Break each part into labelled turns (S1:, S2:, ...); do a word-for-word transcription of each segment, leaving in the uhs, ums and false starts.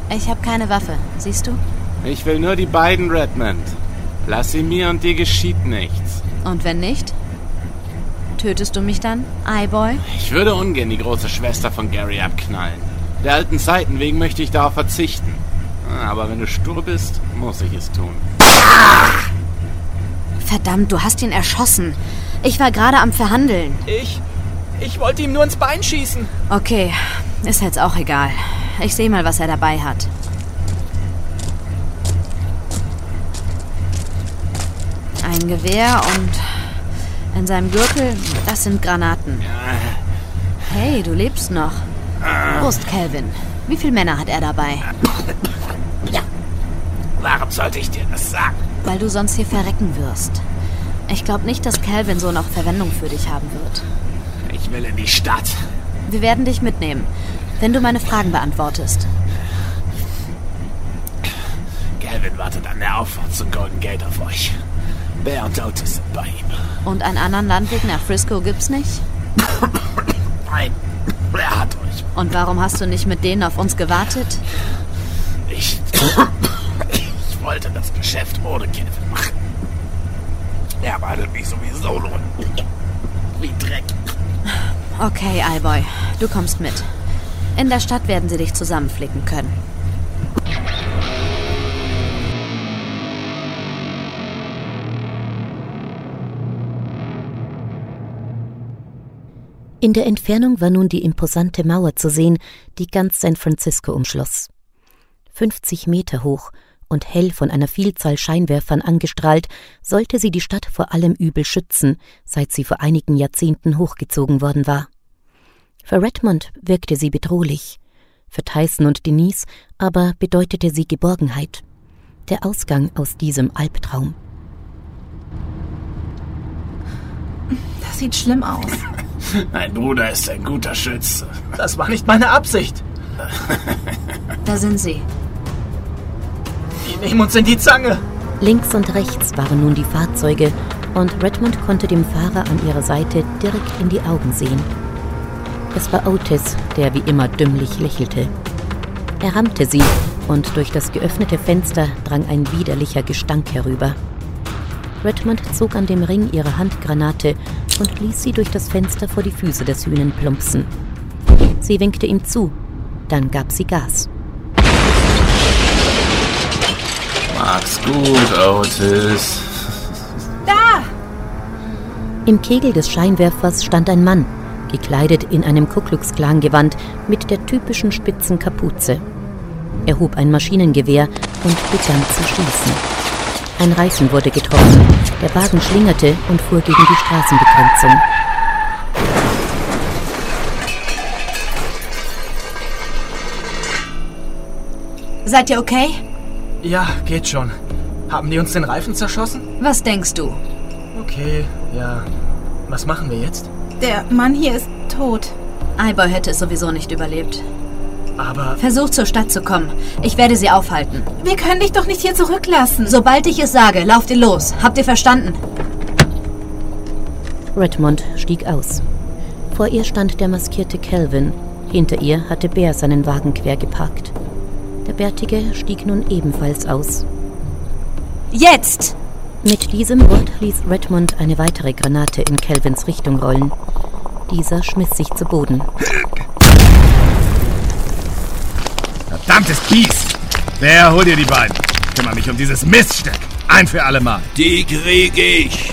S1: Ich habe keine Waffe, siehst du?
S2: Ich will nur die beiden, Redmond. Lass sie mir und dir geschieht nichts.
S1: Und wenn nicht? Tötest du mich dann, Eyeboy?
S2: Ich würde ungern die große Schwester von Gary abknallen. Der alten Zeiten wegen möchte ich darauf verzichten. Aber wenn du stur bist, muss ich es tun.
S1: Verdammt, du hast ihn erschossen. Ich war gerade am Verhandeln.
S3: Ich... Ich wollte ihm nur ins Bein schießen.
S1: Okay, ist jetzt auch egal. Ich sehe mal, was er dabei hat. Ein Gewehr und in seinem Gürtel, das sind Granaten. Hey, du lebst noch. Prost, Calvin. Wie viele Männer hat er dabei?
S2: Ja. Warum sollte ich dir das sagen?
S1: Weil du sonst hier verrecken wirst. Ich glaube nicht, dass Calvin so noch Verwendung für dich haben wird.
S2: Ich will in die Stadt.
S1: Wir werden dich mitnehmen, wenn du meine Fragen beantwortest.
S2: Calvin wartet an der Auffahrt zum Golden Gate auf euch. Bear und Otis sind bei ihm.
S1: Und einen anderen Landweg nach Frisco gibt's nicht?
S2: Nein, er hat euch.
S1: Und warum hast du nicht mit denen auf uns gewartet?
S2: Ich... ich wollte das Geschäft ohne Calvin machen. Er behandelt mich sowieso nur wie Dreck.
S1: Okay, Eyeboy, du kommst mit. In der Stadt werden sie dich zusammenflicken können.
S4: In der Entfernung war nun die imposante Mauer zu sehen, die ganz San Francisco umschloss. fünfzig Meter hoch und hell von einer Vielzahl Scheinwerfern angestrahlt, sollte sie die Stadt vor allem Übel schützen, seit sie vor einigen Jahrzehnten hochgezogen worden war. Für Redmond wirkte sie bedrohlich, für Tyson und Denise aber bedeutete sie Geborgenheit, der Ausgang aus diesem Albtraum.
S5: Das sieht schlimm aus.
S2: Mein Bruder ist ein guter Schütze.
S3: Das war nicht meine Absicht.
S1: Da sind sie.
S3: Die nehmen uns in die Zange.
S4: Links und rechts waren nun die Fahrzeuge und Redmond konnte dem Fahrer an ihrer Seite direkt in die Augen sehen. Es war Otis, der wie immer dümmlich lächelte. Er rammte sie und durch das geöffnete Fenster drang ein widerlicher Gestank herüber. Redmond zog an dem Ring ihre Handgranate und ließ sie durch das Fenster vor die Füße des Hühnen plumpsen. Sie winkte ihm zu, dann gab sie Gas.
S2: Mach's gut, Otis.
S5: Da!
S4: Im Kegel des Scheinwerfers stand ein Mann, gekleidet in einem Ku-Klux-Klan-Gewand mit der typischen spitzen Kapuze. Er hob ein Maschinengewehr und begann zu schießen. Ein Reifen wurde getroffen, der Wagen schlingerte und fuhr gegen die Straßenbegrenzung.
S1: Seid ihr okay?
S3: Ja, geht schon. Haben die uns den Reifen zerschossen?
S1: Was denkst du?
S3: Okay, ja. Was machen wir jetzt?
S5: Der Mann hier ist tot.
S1: Eyeboy hätte es sowieso nicht überlebt.
S3: Aber...
S1: Versuch zur Stadt zu kommen. Ich werde sie aufhalten.
S5: Wir können dich doch nicht hier zurücklassen.
S1: Sobald ich es sage, lauft ihr los. Habt ihr verstanden?
S4: Redmond stieg aus. Vor ihr stand der maskierte Calvin. Hinter ihr hatte Bear seinen Wagen quer geparkt. Der Bärtige stieg nun ebenfalls aus.
S1: Jetzt!
S4: Mit diesem Wort ließ Redmond eine weitere Granate in Calvins Richtung rollen. Dieser schmiss sich zu Boden.
S6: Verdammtes Biest! Wer hol dir die beiden? Ich kümmere mich um dieses Miststück. Ein für alle Mal.
S7: Die krieg ich.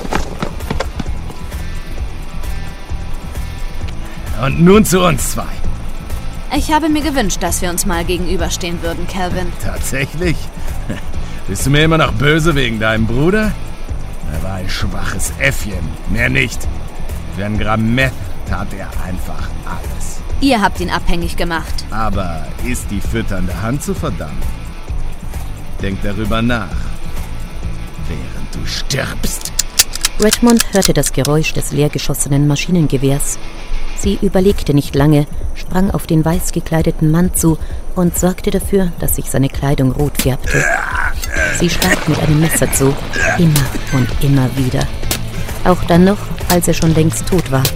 S6: Und nun zu uns zwei.
S1: Ich habe mir gewünscht, dass wir uns mal gegenüberstehen würden, Calvin.
S6: Tatsächlich? Bist du mir immer noch böse wegen deinem Bruder? Er war ein schwaches Äffchen, mehr nicht. Für ein Gramm Meth tat er einfach alles.
S1: Ihr habt ihn abhängig gemacht.
S6: Aber ist die fütternde Hand zu verdammen? Denk darüber nach, während du stirbst.
S4: Redmond hörte das Geräusch des leergeschossenen Maschinengewehrs. Sie überlegte nicht lange, sprang auf den weiß gekleideten Mann zu und sorgte dafür, dass sich seine Kleidung rot färbte. Sie stach mit einem Messer zu, immer und immer wieder. Auch dann noch, als er schon längst tot war.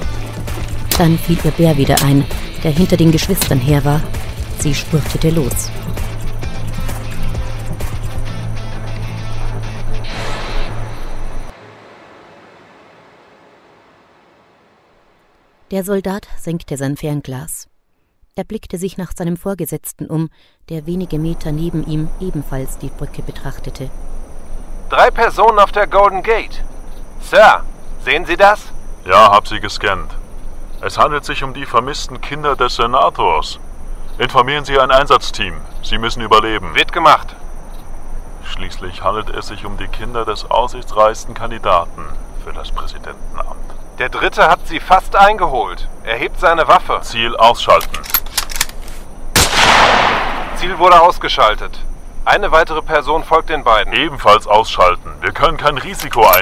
S4: Dann fiel ihr Bär wieder ein, der hinter den Geschwistern her war. Sie spurtete los. Der Soldat senkte sein Fernglas. Er blickte sich nach seinem Vorgesetzten um, der wenige Meter neben ihm ebenfalls die Brücke betrachtete.
S8: Drei Personen auf der Golden Gate. Sir, sehen Sie das?
S9: Ja, hab sie gescannt. Es handelt sich um die vermissten Kinder des Senators. Informieren Sie ein Einsatzteam. Sie müssen überleben.
S8: Wird gemacht.
S9: Schließlich handelt es sich um die Kinder des aussichtsreichsten Kandidaten für das Präsidentenamt.
S8: Der Dritte hat sie fast eingeholt. Er hebt seine Waffe.
S9: Ziel ausschalten.
S8: Ziel wurde ausgeschaltet. Eine weitere Person folgt den beiden.
S9: Ebenfalls ausschalten. Wir können kein Risiko eingehen.